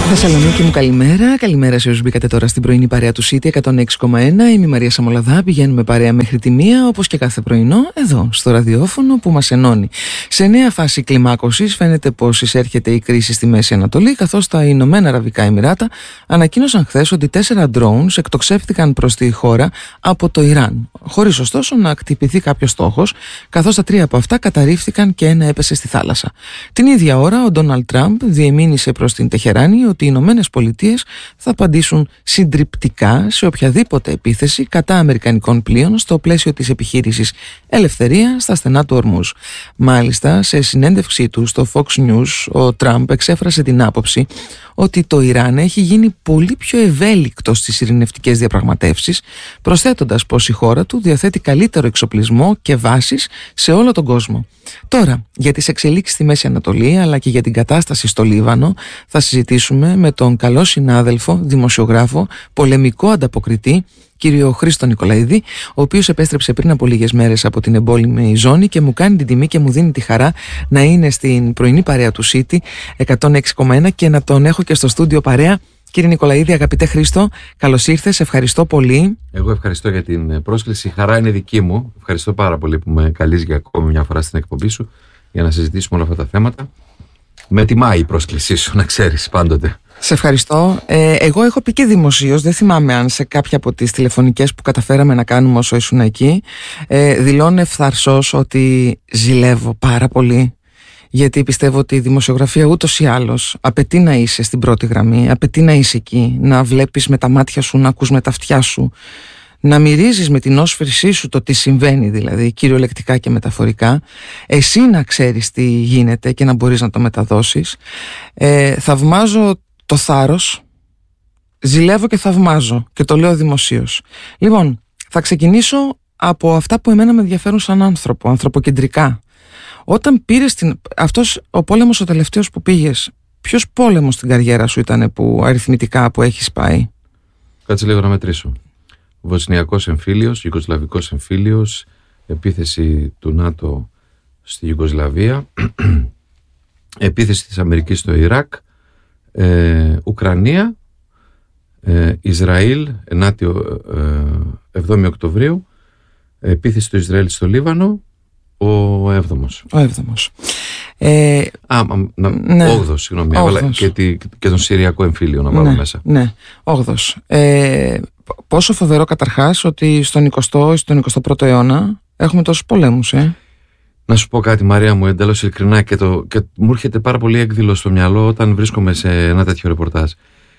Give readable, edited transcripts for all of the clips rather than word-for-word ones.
Θεσσαλονίκη μου, καλημέρα. Καλημέρα σε όσους μπήκατε τώρα στην πρωινή παρέα του City 106,1. Είμαι η Μαρία Σαμολαδά. Πηγαίνουμε παρέα μέχρι τη 1, όπως και κάθε πρωινό, εδώ στο ραδιόφωνο που μας ενώνει. Σε νέα φάση κλιμάκωσης φαίνεται πως εισέρχεται η κρίση στη Μέση Ανατολή, καθώς τα Ηνωμένα Αραβικά Εμιράτα ανακοίνωσαν χθες ότι 4 drones εκτοξεύτηκαν προς τη χώρα από το Ιράν, χωρίς ωστόσο να χτυπηθεί κάποιος στόχος, καθώς τα 3 από αυτά καταρρίφθηκαν και ένα έπεσε στη θάλασσα. Την ίδια ώρα, ο Ντόναλντ Τραμπ διεμήνυσε προς την Τεχεράνη ότι οι Ηνωμένες Πολιτείες θα απαντήσουν συντριπτικά σε οποιαδήποτε επίθεση κατά αμερικανικών πλοίων στο πλαίσιο της επιχείρησης Ελευθερία στα στενά του Ορμούζ. Μάλιστα, σε συνέντευξή του στο Fox News, ο Τραμπ εξέφρασε την άποψη ότι το Ιράν έχει γίνει πολύ πιο ευέλικτο στις ειρηνευτικές διαπραγματεύσεις, προσθέτοντας πως η χώρα του διαθέτει καλύτερο εξοπλισμό και βάσεις σε όλο τον κόσμο. Τώρα, για τις εξελίξεις στη Μέση Ανατολή αλλά και για την κατάσταση στο Λίβανο θα συζητήσουμε με τον καλό συνάδελφο, δημοσιογράφο, πολεμικό ανταποκριτή, κύριο Χρήστο Νικολαίδη, ο οποίος επέστρεψε πριν από λίγες μέρες από την εμπόλεμη ζώνη και μου κάνει την τιμή και μου δίνει τη χαρά να είναι στην πρωινή παρέα του City 106,1 και να τον έχω και στο στούντιο παρέα. Κύριε Νικολαίδη, αγαπητέ Χρήστο, καλώς ήρθες, ευχαριστώ πολύ. Εγώ ευχαριστώ για την πρόσκληση, η χαρά είναι δική μου. Ευχαριστώ πάρα πολύ που με καλείς για ακόμη μια φορά στην εκπομπή σου για να συζητήσουμε όλα αυτά τα θέματα. Με τιμάει η πρόσκλησή σου, να ξέρεις, πάντοτε. Σε ευχαριστώ. Εγώ έχω πει και δημοσίως, δεν θυμάμαι αν σε κάποια από τις τηλεφωνικές που καταφέραμε να κάνουμε όσο ήσουν εκεί, δηλώνω ευθαρσώς ότι ζηλεύω πάρα πολύ. Γιατί πιστεύω ότι η δημοσιογραφία ούτως ή άλλως απαιτεί να είσαι στην πρώτη γραμμή, απαιτεί να είσαι εκεί, να βλέπεις με τα μάτια σου, να ακούς με τα αυτιά σου, να μυρίζεις με την όσφρησή σου το τι συμβαίνει, δηλαδή κυριολεκτικά και μεταφορικά, εσύ να ξέρεις τι γίνεται και να μπορείς να το μεταδώσεις. Θαυμάζω το θάρρος, ζηλεύω και θαυμάζω και το λέω δημοσίως. Λοιπόν, θα ξεκινήσω από αυτά που εμένα με ενδιαφέρουν σαν άνθρωπο, ανθρωποκεντρικά. Όταν πήρες αυτός ο πόλεμος ο τελευταίος που πήγες, ποιος πόλεμος στην καριέρα σου ήταν αριθμητικά που έχεις πάει? Κάτσε λίγο να μετρήσω. Βοσνιακός εμφύλιος, Ιουγκοσλαβικός εμφύλιος, επίθεση του ΝΑΤΟ στη Ιουγκοσλαβία, επίθεση της Αμερικής στο Ιράκ, Ουκρανία, Ισραήλ, 7 Οκτωβρίου, επίθεση του Ισραήλ στο Λίβανο, ο 7ος. Ο 7ος. Ναι. 8ος, συγγνώμη, έβαλα και τον Συριακό εμφύλιο να βάλω μέσα. Ναι, 8ος. Πόσο φοβερό καταρχάς ότι στον 20ο ή στον 21ο αιώνα έχουμε τόσους πολέμους, Να σου πω κάτι, Μαρία μου, εντελώς ειλικρινά, και μου έρχεται πάρα πολύ έκδηλο στο μυαλό όταν βρίσκομαι σε ένα τέτοιο ρεπορτάζ.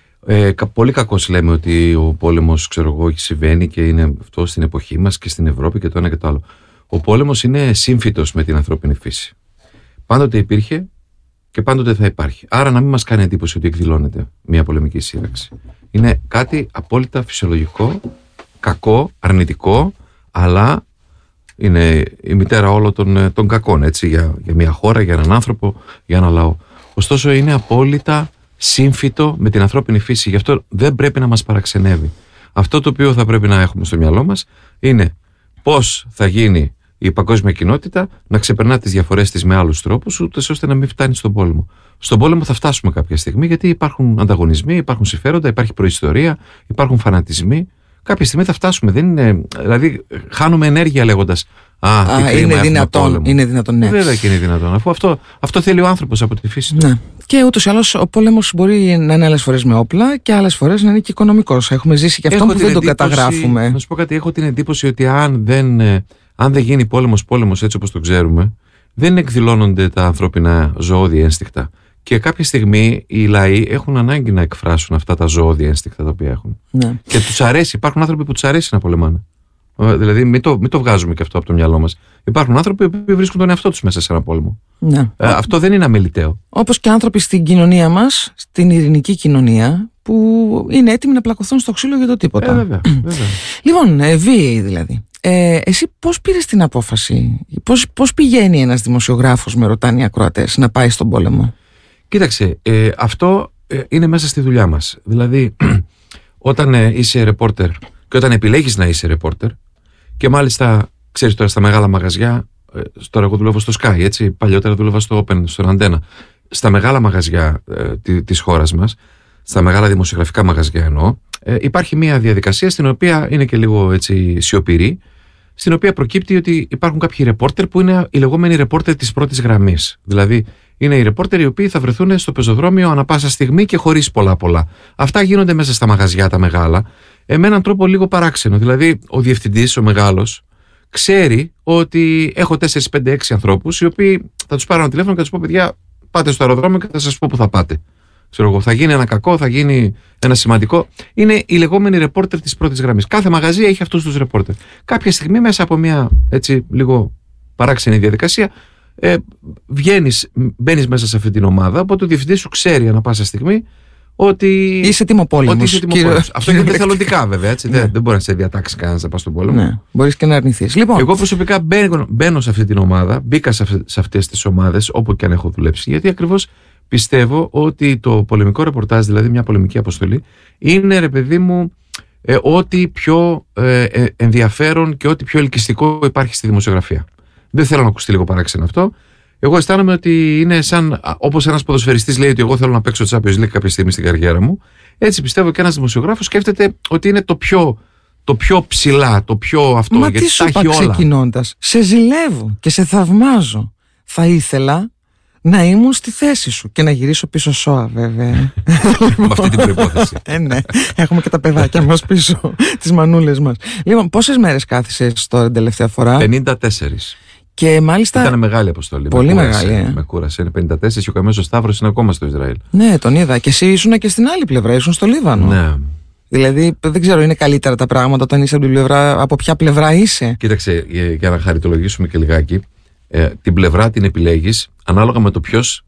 Πολύ κακώς λέμε ότι ο πόλεμος, ξέρω εγώ, συμβαίνει και είναι αυτό στην εποχή μας και στην Ευρώπη και το ένα και το άλλο. Ο πόλεμος είναι σύμφυτος με την ανθρώπινη φύση. Πάντοτε υπήρχε και πάντοτε θα υπάρχει. Άρα να μην μας κάνει εντύπωση ότι εκδηλώνεται μια πολεμική σύραξη. Είναι κάτι απόλυτα φυσιολογικό, κακό, αρνητικό, αλλά είναι η μητέρα όλων των κακών, έτσι, για μια χώρα, για έναν άνθρωπο, για ένα λαό. Ωστόσο είναι απόλυτα σύμφυτο με την ανθρώπινη φύση, γι' αυτό δεν πρέπει να μας παραξενεύει. Αυτό το οποίο θα πρέπει να έχουμε στο μυαλό μας είναι πώς θα γίνει η παγκόσμια κοινότητα να ξεπερνά τις διαφορές της με άλλους τρόπους, ώστε να μην φτάνει στον πόλεμο. Στον πόλεμο θα φτάσουμε κάποια στιγμή, γιατί υπάρχουν ανταγωνισμοί, υπάρχουν συμφέροντα, υπάρχει προϊστορία, υπάρχουν φανατισμοί. Κάποια στιγμή θα φτάσουμε. Δεν είναι, δηλαδή, χάνουμε ενέργεια λέγοντας είναι δυνατόν. Είναι δυνατόν, ναι. Βέβαια και είναι δυνατόν. Αφού αυτό θέλει ο άνθρωπος από τη φύση του. Ναι. Και ούτως ή άλλως ο πόλεμος μπορεί να είναι άλλες φορές με όπλα και άλλες φορές να είναι και οικονομικός. Έχουμε ζήσει και αυτό που δεν το καταγράφουμε. Να σου πω κάτι, έχω την εντύπωση ότι αν δεν γίνει πόλεμος έτσι όπως το ξέρουμε, δεν εκδηλώνονται τα ανθρώπινα ζωώδη ένστικτα. Και κάποια στιγμή οι λαοί έχουν ανάγκη να εκφράσουν αυτά τα ζωώδη ένστικτα τα οποία έχουν. Ναι. Και τους αρέσει, υπάρχουν άνθρωποι που τους αρέσει να πολεμάνε. Δηλαδή, μην το βγάζουμε και αυτό από το μυαλό μας. Υπάρχουν άνθρωποι που βρίσκουν τον εαυτό τους μέσα σε ένα πόλεμο. Ναι. Αυτό δεν είναι αμεληταίο. Όπως και άνθρωποι στην κοινωνία μας, στην ειρηνική κοινωνία, που είναι έτοιμοι να πλακωθούν στο ξύλο για το τίποτα. Βέβαια. Λοιπόν, βίαιοι δηλαδή. Εσύ πώς πήρες την απόφαση, πώς πηγαίνει ένας δημοσιογράφος, με ρωτάνε οι ακροατές, να πάει στον πόλεμο? Κοίταξε, αυτό είναι μέσα στη δουλειά μας. Δηλαδή, όταν είσαι ρεπόρτερ και όταν επιλέγεις να είσαι ρεπόρτερ, και μάλιστα, ξέρεις τώρα, στα μεγάλα μαγαζιά, τώρα εγώ δουλεύω στο Sky, έτσι, παλιότερα δούλευα στο Open, στον Αντένα, στα μεγάλα μαγαζιά της χώρας μας, στα μεγάλα δημοσιογραφικά μαγαζιά εννοώ, υπάρχει μια διαδικασία στην οποία είναι και λίγο έτσι σιωπηρή, στην οποία προκύπτει ότι υπάρχουν κάποιοι ρεπόρτερ που είναι οι λεγόμενοι ρεπόρτερ της πρώτης γραμμής. Δηλαδή, είναι οι ρεπόρτερ οι οποίοι θα βρεθούν στο πεζοδρόμιο ανά πάσα στιγμή και χωρίς πολλά. Αυτά γίνονται μέσα στα μαγαζιά τα μεγάλα, με έναν τρόπο λίγο παράξενο. Δηλαδή, ο διευθυντής, ο μεγάλος, ξέρει ότι έχω 4, 5, 6 ανθρώπους οι οποίοι θα τους πάρω ένα τηλέφωνο και θα τους πω: παιδιά, πάτε στο αεροδρόμιο και θα σας πω που θα πάτε. Ξέρω εγώ, θα γίνει ένα κακό, θα γίνει ένα σημαντικό. Είναι οι λεγόμενοι ρεπόρτερ της πρώτης γραμμής. Κάθε μαγαζί έχει αυτούς τους ρεπόρτερ. Κάποια στιγμή, μέσα από μια έτσι λίγο παράξενη διαδικασία, μπαίνεις μέσα σε αυτή την ομάδα. Οπότε ο διευθυντής σου ξέρει ανά πάσα στιγμή ότι είσαι τιμοπόλεμος. Αυτό είναι εθελοντικά βέβαια. Έτσι. Ναι. Δεν μπορεί να σε διατάξει κανένας να πας στον πόλεμο. Ναι, μπορείς και να αρνηθείς. Λοιπόν. Εγώ προσωπικά μπαίνω σε αυτή την ομάδα, μπήκα σε αυτές τις ομάδες, όπου και αν έχω δουλέψει, γιατί ακριβώς πιστεύω ότι το πολεμικό ρεπορτάζ, δηλαδή μια πολεμική αποστολή, είναι, ρε παιδί μου, ό,τι πιο ενδιαφέρον και ό,τι πιο ελκυστικό υπάρχει στη δημοσιογραφία. Δεν θέλω να ακουστεί λίγο παράξενο αυτό. Εγώ αισθάνομαι ότι είναι σαν, όπως ένας ποδοσφαιριστής λέει ότι εγώ θέλω να παίξω Champions League κάποια στιγμή στην καριέρα μου. Έτσι πιστεύω και ένας δημοσιογράφος σκέφτεται ότι είναι το πιο ψηλά, το πιο αυτό. Μα γιατί τι σου είπα ξεκινώντας? Σε ζηλεύω και σε θαυμάζω. Θα ήθελα να ήμουν στη θέση σου και να γυρίσω πίσω σώα, βέβαια. Με αυτή την προϋπόθεση. Ναι, έχουμε και τα παιδάκια μας πίσω, τις μανούλες μας. Λοιπόν, πόσες μέρες κάθισες τώρα την τελευταία φορά? 54. Και μάλιστα. Ήταν μεγάλη αποστολή. Πολύ μεγάλη. Με κούρασε. Είναι 54 και ο Καμένος Σταύρος είναι ακόμα στο Ισραήλ. Ναι, τον είδα. Και εσύ ήσουν και στην άλλη πλευρά, ήσουν στο Λίβανο. Ναι. Δηλαδή, δεν ξέρω, είναι καλύτερα τα πράγματα όταν είσαι από ποια πλευρά είσαι? Κοίταξε, για να χαριτολογήσουμε και λιγάκι, την πλευρά την επιλέγεις ανάλογα με το ποιος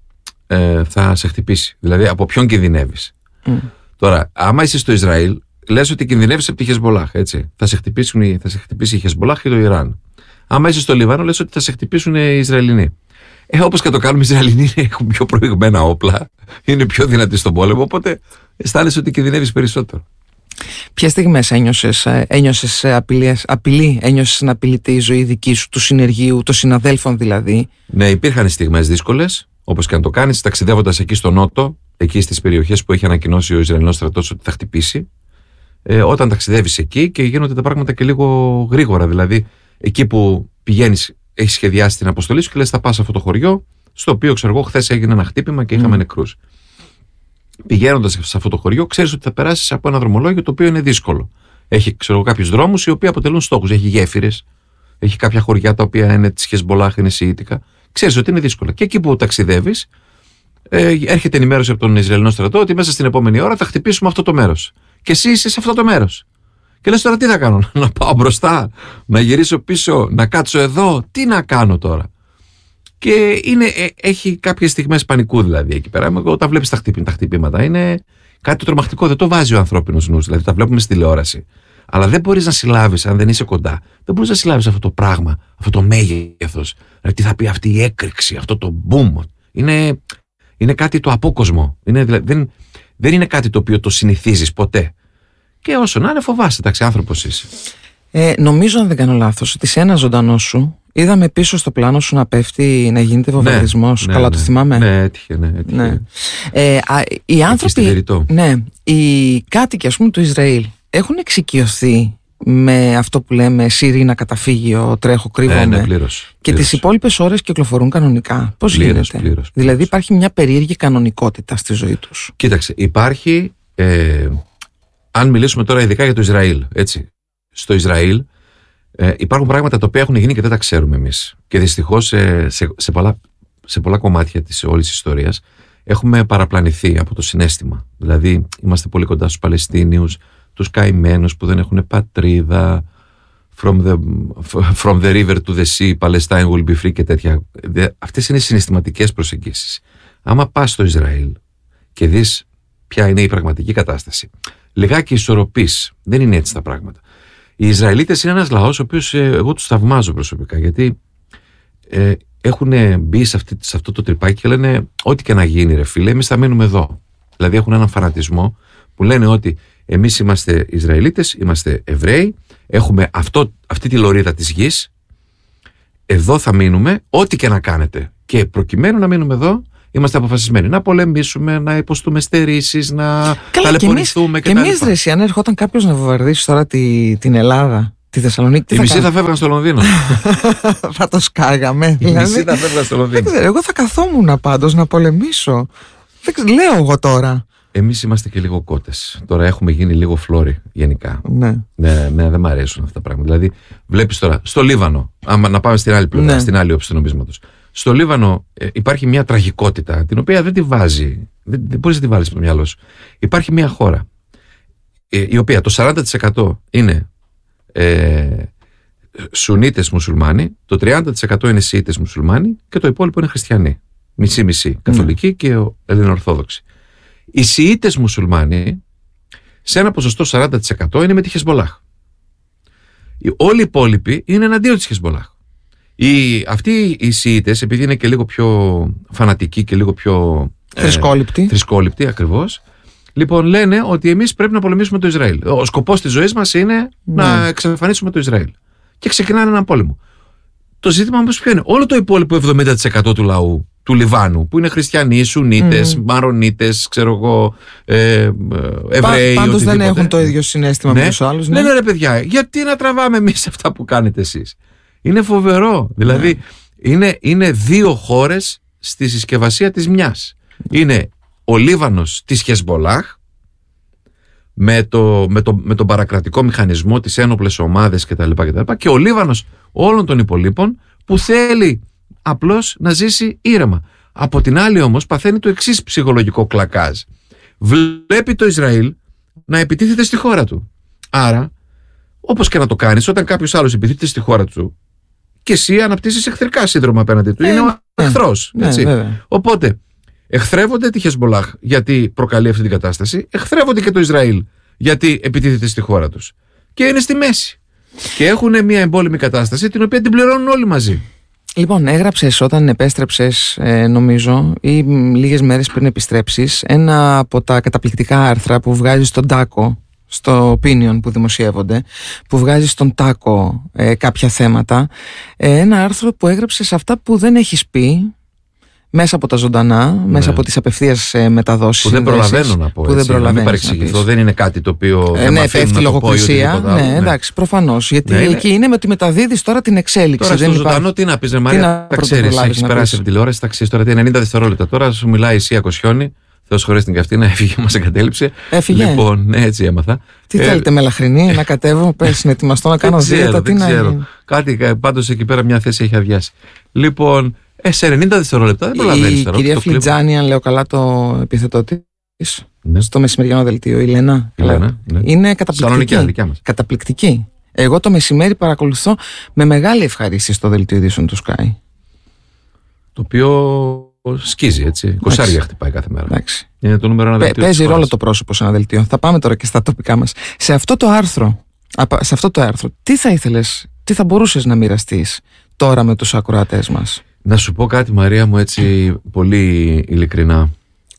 θα σε χτυπήσει. Δηλαδή, από ποιον κινδυνεύεις. Τώρα, άμα είσαι στο Ισραήλ, λες ότι κινδυνεύεις από τη Χεσμολάχ, έτσι. Θα σε χτυπήσει η Χεσμολάχ και το Ιράν. Άμα είσαι στο Λιβάνο, λες ότι θα σε χτυπήσουν οι Ισραηλινοί. Όπως και το κάνουμε, οι Ισραηλινοί έχουν πιο προηγμένα όπλα, είναι πιο δυνατοί στον πόλεμο, οπότε αισθάνεσαι ότι κινδυνεύεις περισσότερο. Ποιες στιγμές ένιωσες απειλή, ένιωσες να απειλείται η ζωή δική σου, του συνεργείου, των συναδέλφων δηλαδή? Ναι, υπήρχαν στιγμές δύσκολες, όπως και αν το κάνεις, ταξιδεύοντας εκεί στο νότο, εκεί στις περιοχές που έχει ανακοινώσει ο Ισραηλινός στρατός ότι θα χτυπήσει. Όταν ταξιδεύεις εκεί και γίνονται τα πράγματα και λίγο γρήγορα, δηλαδή εκεί που πηγαίνεις, έχεις σχεδιάσει την αποστολή σου και λες θα πας σε αυτό το χωριό, στο οποίο ξέρω εγώ χθες έγινε ένα χτύπημα και είχαμε νεκρούς. Πηγαίνοντας σε αυτό το χωριό, ξέρεις ότι θα περάσεις από ένα δρομολόγιο το οποίο είναι δύσκολο. Έχει κάποιους δρόμους οι οποίοι αποτελούν στόχους. Έχει γέφυρες, έχει κάποια χωριά τα οποία είναι της Χεσμολάχ, είναι σιήτικα. Ξέρεις ότι είναι δύσκολα. Και εκεί που ταξιδεύεις, έρχεται ενημέρωση από τον Ισραηλινό στρατό ότι μέσα στην επόμενη ώρα θα χτυπήσουμε αυτό το μέρος. Και εσύ είσαι σε αυτό το μέρος. Και λες τώρα τι θα κάνω, να πάω μπροστά, να γυρίσω πίσω, να κάτσω εδώ, τι να κάνω τώρα? Και έχει κάποιες στιγμές πανικού δηλαδή εκεί πέρα. Όταν βλέπεις τα χτυπήματα, είναι κάτι τρομακτικό, δεν το βάζει ο ανθρώπινος νους, δηλαδή τα βλέπουμε στη τηλεόραση. Αλλά δεν μπορείς να συλλάβεις, αν δεν είσαι κοντά, δεν μπορείς να συλλάβεις αυτό το πράγμα, αυτό το μέγεθος. Δηλαδή τι θα πει αυτή η έκρηξη, αυτό το boom. Είναι κάτι το απόκοσμο. Δεν είναι κάτι το οποίο το συνηθίζεις ποτέ. Και όσο να είναι, φοβάσαι, εντάξει, άνθρωπος είσαι. Νομίζω, αν δεν κάνω λάθος, ότι σε ένα ζωντανό σου είδαμε πίσω στο πλάνο σου να πέφτει, να γίνεται βομβαρδισμός. Καλά, το θυμάμαι. Ναι, έτυχε. Οι άνθρωποι, οι κάτοικοι, ας πούμε, του Ισραήλ έχουν εξοικειωθεί με αυτό που λέμε σιρήνα, καταφύγιο, τρέχω, κρύβομαι. Ναι, πλήρως. Και τις υπόλοιπες ώρες κυκλοφορούν κανονικά. Πώς γίνεται? Πλήρως. Δηλαδή υπάρχει μια περίεργη κανονικότητα στη ζωή τους. Κοίταξε, υπάρχει. Αν μιλήσουμε τώρα ειδικά για το Ισραήλ, έτσι. Στο Ισραήλ υπάρχουν πράγματα τα οποία έχουν γίνει και δεν τα ξέρουμε εμείς. Και δυστυχώς σε πολλά κομμάτια της όλης της ιστορίας έχουμε παραπλανηθεί από το συναίσθημα. Δηλαδή είμαστε πολύ κοντά στους Παλαιστίνιους, τους καημένους που δεν έχουν πατρίδα, from the river to the sea, Palestine will be free και τέτοια. Αυτές είναι συναισθηματικές προσεγγίσεις. Άμα πας στο Ισραήλ και δεις ποια είναι η πραγματική κατάσταση, λιγάκι ισορροπής, δεν είναι έτσι τα πράγματα. Οι Ισραηλίτες είναι ένας λαός ο οποίος εγώ τους θαυμάζω προσωπικά, γιατί έχουν μπει σε αυτό το τρυπάκι και λένε ό,τι και να γίνει ρε φίλε, εμείς θα μείνουμε εδώ. Δηλαδή έχουν έναν φανατισμό που λένε ότι εμείς είμαστε Ισραηλίτες, είμαστε Εβραίοι, έχουμε αυτή τη λωρίδα της γης, εδώ θα μείνουμε ό,τι και να κάνετε. Και προκειμένου να μείνουμε εδώ, είμαστε αποφασισμένοι να πολεμήσουμε, να υποστούμε στερήσεις, να ταλαιπωρηθούμε κτλ. Και εμείς ρε εσύ, αν ερχόταν κάποιος να βομβαρδίσει τώρα την Ελλάδα, τη Θεσσαλονίκη, οι μισοί θα φεύγαν στο Λονδίνο. Θα το σκάγαμε. Οι μισοί θα φεύγαν στο Λονδίνο. Εγώ θα καθόμουν πάντως να πολεμήσω. Λέω εγώ τώρα. Εμείς είμαστε και λίγο κότες. Τώρα έχουμε γίνει λίγο φλόροι γενικά. Ναι. Δεν μου αρέσουν αυτά τα πράγματα. Δηλαδή, βλέπεις τώρα στο Λίβανο, άμα να πάμε στην άλλη πλευρά, ναι, στην άλλη όψη του νομίσματος. Στο Λίβανο υπάρχει μια τραγικότητα την οποία δεν τη βάζει. Δεν μπορείς να τη βάλεις στο μυαλό σου. Υπάρχει μια χώρα η οποία το 40% είναι Σουνίτες μουσουλμάνοι, το 30% είναι Σιήτες μουσουλμάνοι και το υπόλοιπο είναι χριστιανοί. Μισή-μισή, καθολικοί και ελληνοορθόδοξοι. Οι Σιήτες μουσουλμάνοι σε ένα ποσοστό 40% είναι με τη Χεσμπολάχ. Όλοι οι υπόλοιποι είναι εναντίον της Χεσμπολάχ. Αυτοί οι Σιήτες, επειδή είναι και λίγο πιο φανατικοί και λίγο πιο θρησκόληπτοι ακριβώς, λοιπόν λένε ότι εμείς πρέπει να πολεμήσουμε το Ισραήλ. Ο σκοπός της ζωής μας είναι να εξαφανίσουμε το Ισραήλ. Και ξεκινάνε έναν πόλεμο. Το ζήτημα όμως ποιο είναι? Όλο το υπόλοιπο 70% του λαού του Λιβάνου, που είναι χριστιανοί, Σουνίτες, Μαρονίτες, ξέρω εγώ, Εβραίοι. Πάντως δεν έχουν το ίδιο συναίσθημα με τους άλλους. Λένε ρε παιδιά, γιατί να τραβάμε εμείς αυτά που κάνετε εσείς? Είναι φοβερό. Δηλαδή, είναι δύο χώρες στη συσκευασία της μιας. Είναι ο Λίβανος της Χεσμπολάχ, με τον παρακρατικό μηχανισμό, τις ένοπλες ομάδες κτλ. Και ο Λίβανος όλων των υπολείπων που θέλει απλώς να ζήσει ήρεμα. Από την άλλη όμως παθαίνει το εξής ψυχολογικό κλακάζ. Βλέπει το Ισραήλ να επιτίθεται στη χώρα του. Άρα, όπως και να το κάνεις, όταν κάποιος άλλος επιτίθεται στη χώρα του, και εσύ αναπτύσσεις εχθρικά σύνδρομα απέναντι του. Είναι ο εχθρός. Οπότε, εχθρεύονται τη Χεσμπολάχ γιατί προκαλεί αυτή την κατάσταση, εχθρεύονται και το Ισραήλ γιατί επιτίθεται στη χώρα τους. Και είναι στη μέση. Και έχουν μια εμπόλεμη κατάσταση την οποία την πληρώνουν όλοι μαζί. Λοιπόν, έγραψες όταν επέστρεψες, νομίζω, ή λίγες μέρες πριν επιστρέψεις, ένα από τα καταπληκτικά άρθρα που βγάζεις στον Τάκο, στο Opinion που δημοσιεύονται, που βγάζεις στον Τάκο κάποια θέματα. Ένα άρθρο που έγραψες αυτά που δεν έχεις πει, μέσα από τα ζωντανά, μέσα από τις απευθείας μεταδόσεις. Που δεν προλαβαίνω να πω. Να μην παρεξηγηθώ, δεν είναι κάτι το οποίο. Ναι, πέφτει λογοκρισία. Ναι, εντάξει, προφανώς. Γιατί εκεί είναι με ότι μεταδίδεις τώρα την εξέλιξη. Τώρα στο ζωντανό τι να πεις, ρε Μαρία, τα ξέρεις. Έχεις περάσει από τηλεόραση, τα ξέρεις τώρα 90 δευτερόλεπτα. Τώρα σου μιλάει η Σία Κοσιόνη. Θεός χωρίς την καυτίνα, έφυγε, μας εγκατέλειψε. Έφυγε. Λοιπόν, ναι, έτσι έμαθα. Τι θέλετε, μελαχρινή, να κατέβω, πες, να ετοιμαστώ να κάνω δίαιτα, τι να γίνει? Κάτι, πάντως εκεί πέρα μια θέση έχει αδειάσει. Λοιπόν, σε 90 δευτερόλεπτα δεν προλαβαίνεις τώρα. Η κυρία Φλιτζάνη, αν λέω καλά το επίθετό της, στο μεσημεριανό δελτίο, η Λένα, είναι καταπληκτική. Δικιά μας. Καταπληκτική. Εγώ το μεσημέρι παρακολουθώ με μεγάλη ευχαρίστηση το δελτίο ειδήσεων του Sky. Το οποίο σκίζει, έτσι. 20 χτυπάει κάθε μέρα. Εντάξει. Είναι το νούμερο ένα δελτίο. Παίζει ρόλο το πρόσωπο σε ένα δελτίο. Θα πάμε τώρα και στα τοπικά μας. Σε αυτό το άρθρο, τι θα ήθελες, τι θα μπορούσες να μοιραστείς τώρα με τους ακροατές μας? Να σου πω κάτι, Μαρία μου, έτσι πολύ ειλικρινά.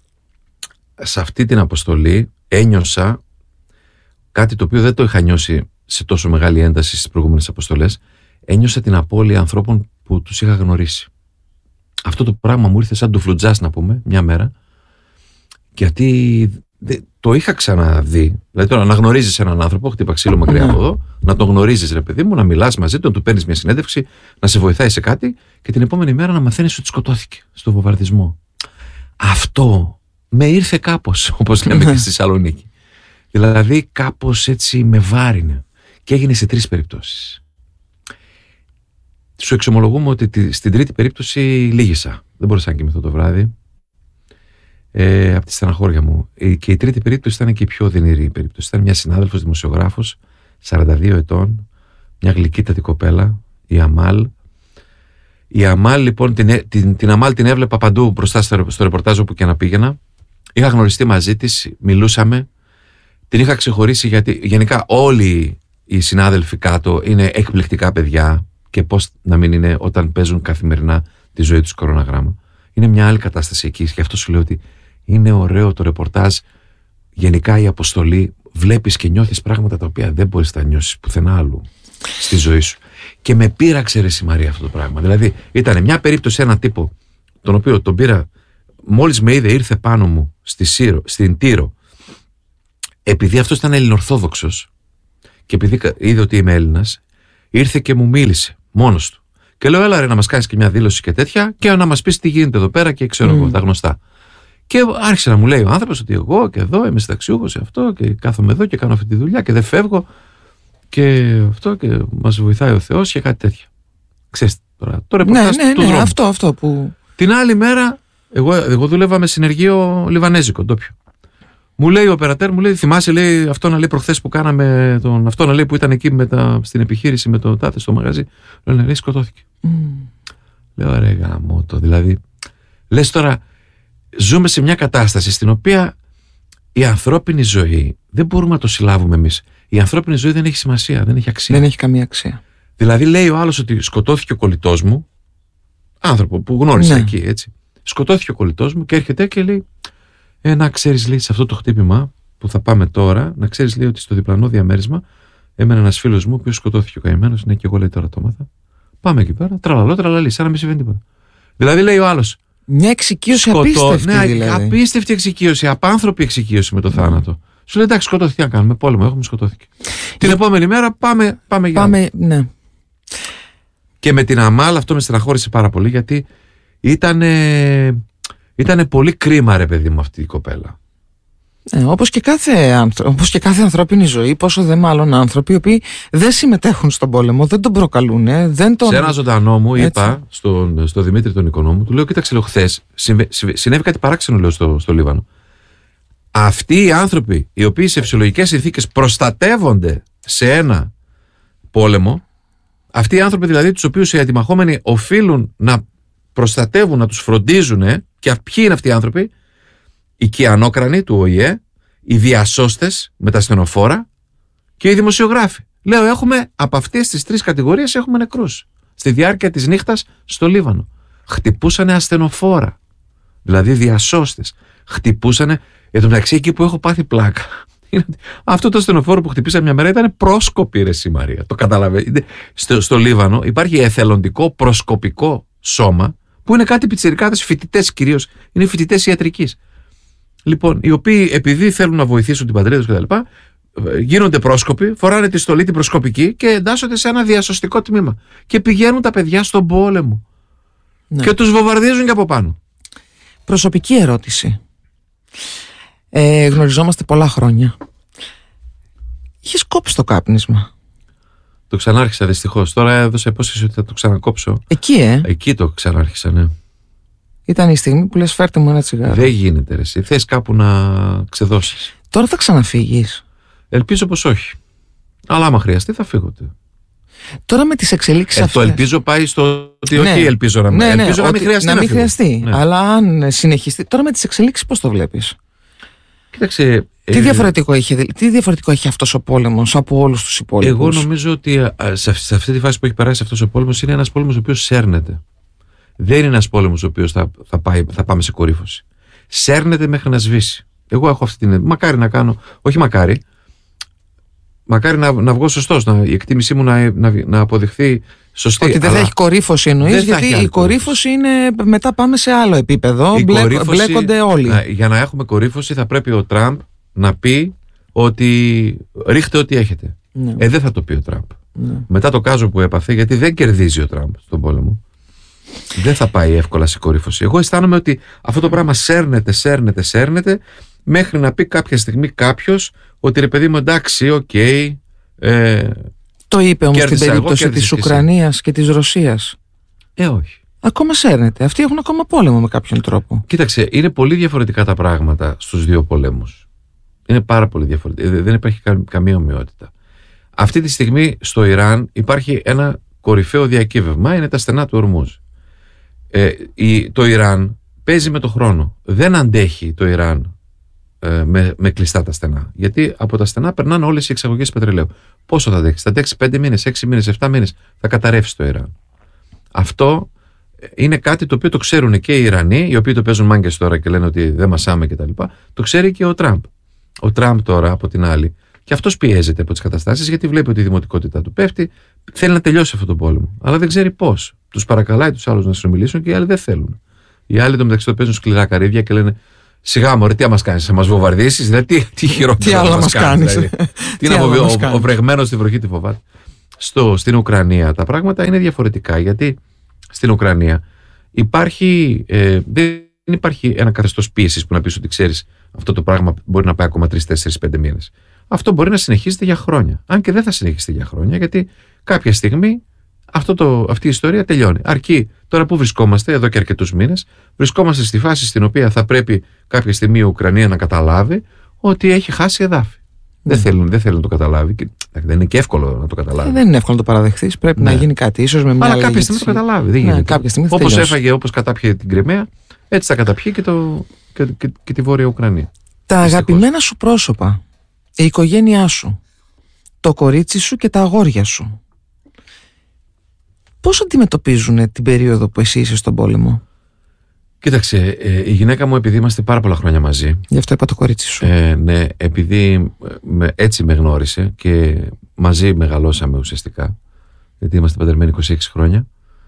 Σε αυτή την αποστολή ένιωσα κάτι το οποίο δεν το είχα νιώσει σε τόσο μεγάλη ένταση στις προηγούμενες αποστολές. Ένιωσα την απώλεια ανθρώπων που τους είχα γνωρίσει. Αυτό το πράγμα μου ήρθε σαν του φλουτζάς, να πούμε, μια μέρα, γιατί το είχα ξαναδεί. Δηλαδή τώρα να γνωρίζεις έναν άνθρωπο, χτύπα ξύλο μακριά από εδώ, να τον γνωρίζεις, ρε παιδί μου, να μιλάς μαζί του, να του παίρνεις μια συνέντευξη, να σε βοηθάει σε κάτι και την επόμενη μέρα να μαθαίνεις ότι σκοτώθηκε στο βομβαρδισμό. Αυτό με ήρθε κάπως, όπως λέμε και στη Θεσσαλονίκη. Δηλαδή κάπως έτσι με βάρινε και έγινε σε 3 περιπτώσεις. Σου εξομολογούμε ότι στην τρίτη περίπτωση λύγησα. Δεν μπορούσα να κοιμηθώ το βράδυ. Από τη στεναχώρια μου. Και η τρίτη περίπτωση ήταν και η πιο οδυνηρή περίπτωση. Ήταν μια συνάδελφος δημοσιογράφος, 42 ετών, μια γλυκύτατη κοπέλα, η Αμάλ. Η Αμάλ, λοιπόν, την Αμάλ την έβλεπα παντού μπροστά στο ρεπορτάζ όπου και να πήγαινα. Είχα γνωριστεί μαζί της, μιλούσαμε. Την είχα ξεχωρίσει γιατί γενικά όλοι οι συνάδελφοι κάτω είναι εκπληκτικά παιδιά. Και πώς να μην είναι όταν παίζουν καθημερινά τη ζωή τους κοροναγράμμα. Είναι μια άλλη κατάσταση εκεί. Και αυτό σου λέω ότι είναι ωραίο το ρεπορτάζ. Γενικά η αποστολή, βλέπεις και νιώθεις πράγματα τα οποία δεν μπορείς να νιώσεις πουθενά άλλου στη ζωή σου. Και με πείραξε, ρε Μαρία, αυτό το πράγμα. Δηλαδή ήταν μια περίπτωση, ένα τύπο, τον οποίο τον πήρα μόλις με είδε, ήρθε πάνω μου στην Τύρο, επειδή αυτός ήταν Ελληνορθόδοξος και επειδή είδε ότι είμαι Έλληνας, ήρθε και μου μίλησε μόνος του. Και λέω, έλα ρε, να μας κάνεις και μια δήλωση και τέτοια και να μας πεις τι γίνεται εδώ πέρα και ξέρω εγώ, τα γνωστά. Και άρχισε να μου λέει ο άνθρωπος ότι εγώ και εδώ είμαι συνταξιούχος σε αυτό και κάθομαι εδώ και κάνω αυτή τη δουλειά και δεν φεύγω και αυτό και μας βοηθάει ο Θεός και κάτι τέτοιο. Ξέρεις τώρα, το ρεπορτάζ του δρόμου. Αυτό που... Την άλλη μέρα, εγώ δούλευα με συνεργείο λιβανέζικο, ντόπιο. Μου λέει ο οπερατέρ, μου λέει, θυμάσαι, λέει, αυτό να λέει προχθές που κάναμε, αυτό να λέει που ήταν εκεί στην επιχείρηση με το τάτε στο μαγαζί. Λέει, σκοτώθηκε. Λέω, ρε γαμώτο, δηλαδή, λες τώρα, ζούμε σε μια κατάσταση στην οποία η ανθρώπινη ζωή δεν μπορούμε να το συλλάβουμε εμείς. Η ανθρώπινη ζωή δεν έχει σημασία, δεν έχει αξία. Δεν έχει καμία αξία. Δηλαδή, λέει ο άλλος ότι σκοτώθηκε ο κολλητός μου, άνθρωπο που γνώρισα εκεί, έτσι. Σκοτώθηκε ο κολλητός μου και έρχεται και λέει, να ξέρεις, λέει, σε αυτό το χτύπημα που θα πάμε τώρα, να ξέρεις, λέει, ότι στο διπλανό διαμέρισμα έμενε ένας φίλος μου, ο οποίος σκοτώθηκε ο καημένος, ναι, και εγώ, λέει, τώρα το μάθα. Πάμε εκεί πέρα, τραλαλό, τραλαλή, σαν να μην συμβαίνει τίποτα. Δηλαδή, λέει ο άλλος. Μια εξοικείωση απίστευτη. Ναι, δηλαδή. Απίστευτη εξοικείωση, απάνθρωπη εξοικείωση με το θάνατο. Σου λέει, εντάξει, σκοτώθηκε, τι να κάνουμε, πόλεμο, έχουμε σκοτώθηκε. Την επόμενη μέρα πάμε για άλλο. Ναι. Και με την Αμάλ αυτό με στεναχώρησε πάρα πολύ, γιατί ήτανε πολύ κρίμα, ρε παιδί μου, αυτή η κοπέλα. Όπως και κάθε ανθρώπινη ζωή, πόσο δε μάλλον άνθρωποι οι οποίοι δεν συμμετέχουν στον πόλεμο, δεν τον προκαλούν. Σε ένα ζωντανό μου είπα στο Δημήτρη τον Οικονόμου, του λέω, κοίταξε, λέω, χθες συνέβη κάτι παράξενο, λέω, στο Λίβανο. Αυτοί οι άνθρωποι οι οποίοι σε φυσιολογικές συνθήκες προστατεύονται σε ένα πόλεμο, αυτοί οι άνθρωποι δηλαδή τους οποίους οι αντιμαχόμενοι οφείλουν να προστατεύουν, να τους φροντίζουν, και ποιοι είναι αυτοί οι άνθρωποι? Οι κιανόκρανοι του ΟΗΕ, οι διασώστες με τα ασθενοφόρα και οι δημοσιογράφοι. Λέω, από αυτές τις τρεις κατηγορίες έχουμε νεκρούς στη διάρκεια της νύχτας στο Λίβανο. Χτυπούσανε ασθενοφόρα, δηλαδή διασώστες. Χτυπούσανε, εν τω μεταξύ εκεί που έχω πάθει πλάκα, αυτό το ασθενοφόρο που χτυπήσαμε μια μέρα ήταν πρόσκοπη, ρε εσύ Μαρία. Το καταλαβαίνετε. Στο Λίβανο υπάρχει εθελοντικό προσκοπικό σώμα που είναι κάτι πιτσιρικάδες, φοιτητές κυρίως, είναι φοιτητές ιατρικής. Λοιπόν, οι οποίοι επειδή θέλουν να βοηθήσουν την πατρίδα τους κτλ., γίνονται πρόσκοποι, φοράνε τη στολή την προσκοπική και εντάσσονται σε ένα διασωστικό τμήμα. Και πηγαίνουν τα παιδιά στον πόλεμο. Ναι. Και τους βομβαρδίζουν και από πάνω. Προσωπική ερώτηση. Γνωριζόμαστε πολλά χρόνια. Είχες κόψει το κάπνισμα? Το ξανάρχισα δυστυχώς. Τώρα έδωσα υπόσχεση ότι θα το ξανακόψω. Εκεί το ξανάρχισα, ναι. Ήταν η στιγμή που λες, φέρτε μου ένα τσιγάρο. Δεν γίνεται, ρε εσύ. Θες κάπου να ξεδώσεις. Τώρα θα ξαναφύγεις? Ελπίζω πως όχι. Αλλά άμα χρειαστεί θα φύγω. Τώρα με τις εξελίξεις αυτές. Το ελπίζω πάει στο ότι όχι, ελπίζω να μην χρειαστεί. Να μην χρειαστεί. Ναι. Αλλά αν συνεχιστεί. Τώρα με τις εξελίξεις πώς το βλέπεις? Κοίταξε. Τι διαφορετικό έχει αυτός ο πόλεμος από όλους τους υπόλοιπους? Εγώ νομίζω ότι σε αυτή τη φάση που έχει περάσει αυτός ο πόλεμος είναι ένας πόλεμος ο οποίος σέρνεται. Δεν είναι ένας πόλεμος ο οποίος θα πάμε σε κορύφωση. Σέρνεται μέχρι να σβήσει. Εγώ έχω αυτή την. Μακάρι να κάνω. Όχι μακάρι. Μακάρι να βγω σωστός. Η εκτίμησή μου να αποδειχθεί σωστή. Ότι δεν θα έχει κορύφωση εννοείς, γιατί η κορύφωση είναι. Μετά πάμε σε άλλο επίπεδο. Μπλέκονται όλοι. Για να έχουμε κορύφωση θα πρέπει ο Τραμπ να πει ότι ρίχτε ό,τι έχετε. Ναι. Δεν θα το πει ο Τραμπ. Ναι. Μετά το κάζο που έπαθε, γιατί δεν κερδίζει ο Τραμπ στον πόλεμο, δεν θα πάει εύκολα σε κορύφωση. Εγώ αισθάνομαι ότι αυτό το πράγμα σέρνεται μέχρι να πει κάποια στιγμή κάποιος ότι ρε παιδί μου, εντάξει, οκ. Το είπε όμως στην περίπτωση της Ουκρανίας και της Ρωσίας. Όχι. Ακόμα σέρνεται. Αυτοί έχουν ακόμα πόλεμο με κάποιον τρόπο. Κοίταξε, είναι πολύ διαφορετικά τα πράγματα στους δύο πολέμους. Είναι πάρα πολύ διαφορετικά. Δεν υπάρχει καμία ομοιότητα. Αυτή τη στιγμή στο Ιράν υπάρχει ένα κορυφαίο διακύβευμα, είναι τα στενά του Ορμούζ. Το Ιράν παίζει με το χρόνο. Δεν αντέχει το Ιράν με κλειστά τα στενά. Γιατί από τα στενά περνάνε όλες οι εξαγωγές πετρελαίου. Πόσο θα αντέξει? Θα αντέξει 5 μήνες, 6 μήνες, 7 μήνες. Θα καταρρεύσει το Ιράν. Αυτό είναι κάτι το οποίο το ξέρουν και οι Ιρανοί, οι οποίοι το παίζουν μάγκες τώρα και λένε ότι δεν μασάμε κτλ. Το ξέρει και ο Τραμπ. Ο Τραμπ τώρα από την άλλη. Και αυτός πιέζεται από τις καταστάσεις, γιατί βλέπει ότι η δημοτικότητά του πέφτει. Θέλει να τελειώσει αυτό το πόλεμο. Αλλά δεν ξέρει πώς. Τους παρακαλάει τους άλλους να συνομιλήσουν και οι άλλοι δεν θέλουν. Οι άλλοι μεταξύ το παίζουν σκληρά καρύδια και λένε σιγά μωρέ, τι μας κάνεις, θα μας βομβαρδίσεις, δηλαδή τι χειρότερα τι μας κάνεις. Δηλαδή, τι να πω, ο βρεγμένος στη βροχή τη φοβάται. Στην Ουκρανία τα πράγματα είναι διαφορετικά, γιατί στην Ουκρανία δεν υπάρχει ένα καθεστώς πίεσης που να πεις ότι ξέρεις αυτό το πράγμα μπορεί να πάει ακόμα 3, 4, 5 μήνες. Αυτό μπορεί να συνεχίζεται για χρόνια. Αν και δεν θα συνεχιστεί για χρόνια, γιατί κάποια στιγμή αυτή η ιστορία τελειώνει. Αρκεί τώρα που βρισκόμαστε, εδώ και αρκετούς μήνες, βρισκόμαστε στη φάση στην οποία θα πρέπει κάποια στιγμή η Ουκρανία να καταλάβει ότι έχει χάσει εδάφη. Δεν θέλουν να το καταλάβει. Δεν είναι και εύκολο να το καταλάβει. Δεν είναι εύκολο να το παραδεχθείς. Πρέπει να γίνει κάτι. Ίσως με μια αλλά κάποια στιγμή το καταλάβει. Δεν γίνεται. Όπως έφαγε, όπως κατάπιε την Κριμαία, έτσι θα καταπιεί και τη Βόρεια Ουκρανία. Τα αγαπημένα σου πρόσωπα, η οικογένειά σου, το κορίτσι σου και τα αγόρια σου, πώς αντιμετωπίζουν την περίοδο που εσύ είσαι στον πόλεμο? Κοίταξε, η γυναίκα μου, επειδή είμαστε πάρα πολλά χρόνια μαζί. Γι' αυτό είπα το κορίτσι σου. Ναι, επειδή έτσι με γνώρισε και μαζί μεγαλώσαμε ουσιαστικά, γιατί είμαστε παντρεμένοι 26 χρόνια,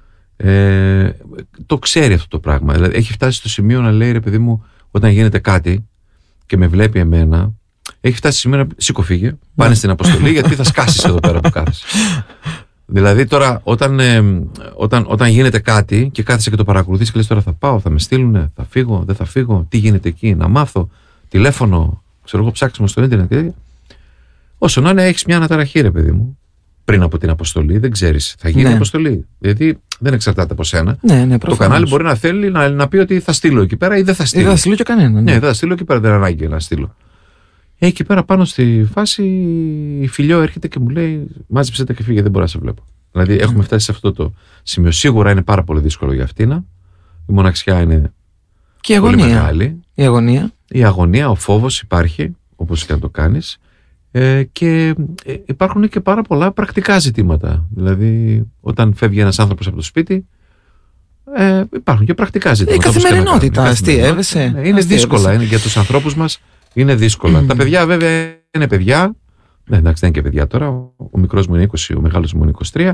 το ξέρει αυτό το πράγμα. Δηλαδή, έχει φτάσει στο σημείο να λέει, ρε παιδί μου, όταν γίνεται κάτι και με βλέπει εμένα, έχει φτάσει στο σημείο να σηκωφύγε, πάνε στην αποστολή, γιατί θα σκάσεις εδώ πέρα που κάθεσαι. Δηλαδή τώρα όταν γίνεται κάτι και κάθεσαι και το παρακολουθείς και λες τώρα θα πάω, θα με στείλουνε, θα φύγω, δεν θα φύγω, τι γίνεται εκεί, να μάθω, τηλέφωνο, ξέρω εγώ, ψάξιμο στο ίντερνετ και τέτοια. Όσο να είναι, έχεις μια αναταραχή, ρε παιδί μου, πριν από την αποστολή, δεν ξέρεις, θα γίνει αποστολή. Γιατί δεν εξαρτάται από σένα. Ναι, το κανάλι μπορεί να θέλει να πει ότι θα στείλω εκεί πέρα ή δεν θα στείλω. Ή δεν θα στείλω και κανένα. Ναι, δεν θα στείλω εκεί πέρα, δεν ανάγκη να στείλω. Εκεί πέρα πάνω στη φάση η Φιλιό έρχεται και μου λέει μάζεψε τα και φύγε, δεν μπορώ να σε βλέπω. Δηλαδή έχουμε φτάσει σε αυτό το σημείο. Σίγουρα είναι πάρα πολύ δύσκολο για αυτήν. Η μοναξιά είναι και πολύ μεγάλη. Η αγωνία, ο φόβος υπάρχει, όπως και να το κάνεις. Και υπάρχουν και πάρα πολλά πρακτικά ζητήματα. Δηλαδή όταν φεύγει ένας άνθρωπος από το σπίτι, υπάρχουν και πρακτικά ζητήματα. Η καθημερινότητα αστείευεσαι. Είναι δύσκολα, είναι για τους ανθρώπους μας. Είναι δύσκολα. Τα παιδιά βέβαια είναι παιδιά. Ναι, εντάξει, δεν είναι και παιδιά τώρα. Ο μικρός μου είναι 20, ο μεγάλος μου είναι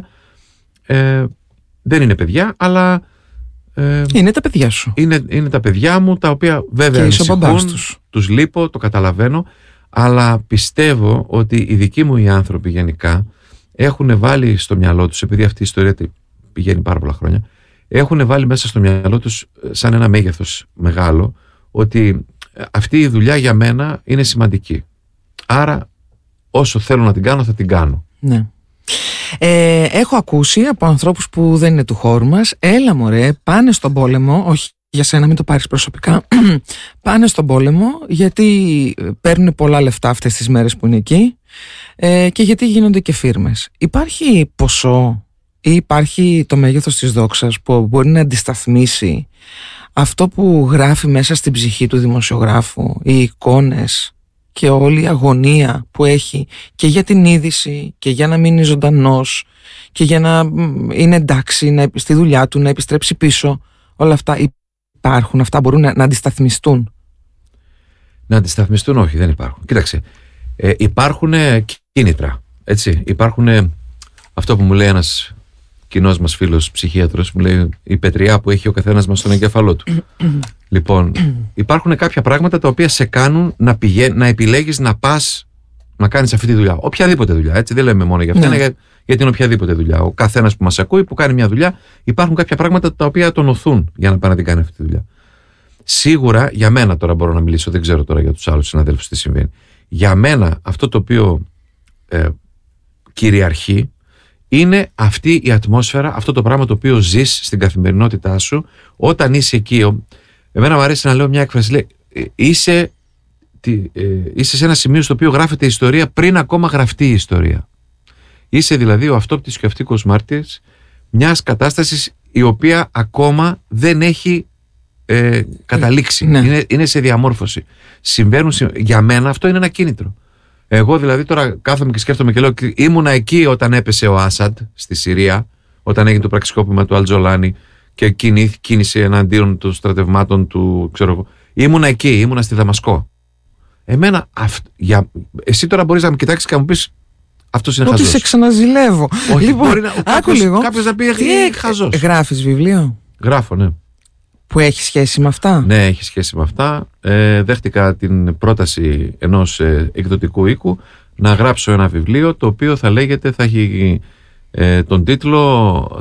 23. Δεν είναι παιδιά, αλλά. Είναι τα παιδιά σου. Είναι τα παιδιά μου, τα οποία βέβαια ανησυχούν, τους λείπω, το καταλαβαίνω. Αλλά πιστεύω ότι οι δικοί μου οι άνθρωποι γενικά έχουν βάλει στο μυαλό τους, επειδή αυτή η ιστορία πηγαίνει πάρα πολλά χρόνια, έχουν βάλει μέσα στο μυαλό τους σαν ένα μέγεθος μεγάλο, ότι αυτή η δουλειά για μένα είναι σημαντική. Άρα όσο θέλω να την κάνω θα την κάνω. Ναι. Έχω ακούσει από ανθρώπους που δεν είναι του χώρου μας, έλα μωρέ, πάνε στον πόλεμο, όχι για σένα μην το πάρεις προσωπικά, πάνε στον πόλεμο γιατί παίρνουν πολλά λεφτά αυτές τις μέρες που είναι εκεί και γιατί γίνονται και φίρμες. Υπάρχει ποσό ή υπάρχει το μέγεθος της δόξας που μπορεί να αντισταθμίσει αυτό που γράφει μέσα στην ψυχή του δημοσιογράφου, οι εικόνες και όλη η αγωνία που έχει και για την είδηση και για να μείνει ζωντανός και για να είναι εντάξει στη δουλειά του, να επιστρέψει πίσω? Όλα αυτά υπάρχουν, αυτά μπορούν να αντισταθμιστούν? Να αντισταθμιστούν όχι, δεν υπάρχουν. Κοίταξε, υπάρχουν κίνητρα, έτσι. Υπάρχουν αυτό που μου λέει ένας κοινός μας φίλος ψυχίατρος, μου λέει η πετριά που έχει ο καθένας μας στον εγκέφαλό του. Λοιπόν, υπάρχουν κάποια πράγματα τα οποία σε κάνουν να επιλέγεις να πας να κάνεις αυτή τη δουλειά. Οποιαδήποτε δουλειά, έτσι. Δεν λέμε μόνο για αυτή, είναι για την οποιαδήποτε δουλειά. Ο καθένας που μας ακούει, που κάνει μια δουλειά, υπάρχουν κάποια πράγματα τα οποία τον οθούν για να πάει να την κάνει αυτή τη δουλειά. Σίγουρα, για μένα τώρα μπορώ να μιλήσω, δεν ξέρω τώρα για τους άλλους συναδέλφους τι συμβαίνει. Για μένα αυτό το οποίο κυριαρχεί είναι αυτή η ατμόσφαιρα, αυτό το πράγμα το οποίο ζεις στην καθημερινότητά σου όταν είσαι εκεί. Εμένα μου αρέσει να λέω μια έκφραση, λέει, είσαι σε ένα σημείο στο οποίο γράφεται η ιστορία πριν ακόμα γραφτεί η ιστορία. Είσαι δηλαδή ο αυτόπτης και ο αυτίκος μάρτυρης μιας κατάστασης η οποία ακόμα δεν έχει καταλήξει. Ναι. Είναι σε διαμόρφωση. Για μένα αυτό είναι ένα κίνητρο. Εγώ δηλαδή τώρα κάθομαι και σκέφτομαι και λέω ήμουνα εκεί όταν έπεσε ο Άσαντ στη Συρία, όταν έγινε το πραξικόπημα του Αλτζολάνη και κίνησε εναντίον των στρατευμάτων του, ξέρω εγώ. Ήμουνα εκεί, ήμουνα στη Δαμασκό. Εμένα, εσύ τώρα μπορείς να με κοιτάξεις και να μου πεις αυτός είναι χαζός. Ότι σε ξαναζηλεύω. Όχι, λοιπόν, άκου λίγο. Κάποιος να πει χαζός. Γράφεις βιβλίο? Γράφω, ναι. Που έχει σχέση με αυτά. Ναι, έχει σχέση με αυτά. Δέχτηκα την πρόταση ενός εκδοτικού οίκου να γράψω ένα βιβλίο το οποίο θα λέγεται, θα έχει τον τίτλο